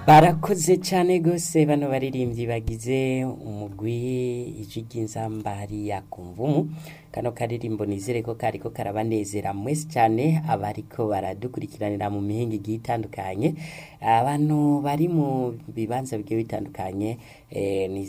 barakoze cyane gose bano baririmbyi bagize umugwi ijwi ry'inzamba hariya ku Mvumu. Kano karirimbo nizere ko kariko karabanezera mwese cyane abariko baradukurikiranira mu mihingo igiye itandukanye, abantu bari mu bibanza bigiye bitandukanye